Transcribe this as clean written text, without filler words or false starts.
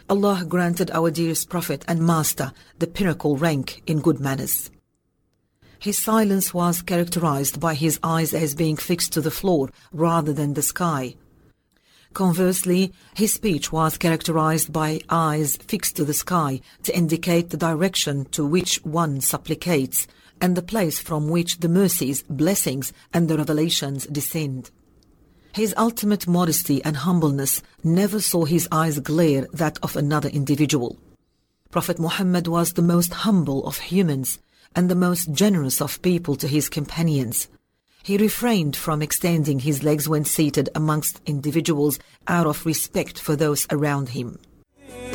Allah granted our dearest Prophet and Master the pinnacle rank in good manners. His silence was characterized by his eyes as being fixed to the floor rather than the sky. Conversely, his speech was characterized by eyes fixed to the sky to indicate the direction to which one supplicates and the place from which the mercies, blessings, and the revelations descend. His ultimate modesty and humbleness never saw his eyes glare that of another individual. Prophet Muhammad was the most humble of humans and the most generous of people to his companions. He refrained from extending his legs when seated amongst individuals out of respect for those around him.